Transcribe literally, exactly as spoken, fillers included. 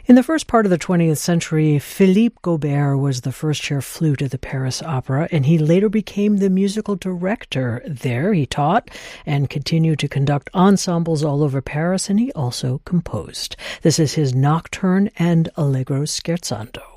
In the first part of the twentieth century, Philippe Gaubert was the first-chair flute at the Paris Opera, and he later became the musical director there. He taught and continued to conduct ensembles all over Paris, and he also composed. This is his Nocturne and Allegro Scherzando.